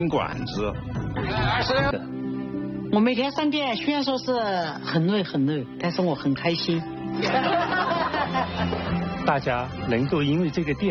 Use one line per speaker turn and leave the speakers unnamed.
馆子。
我每天上店，虽然说是很累很累，但是我很开心。
大家能够因为这个店。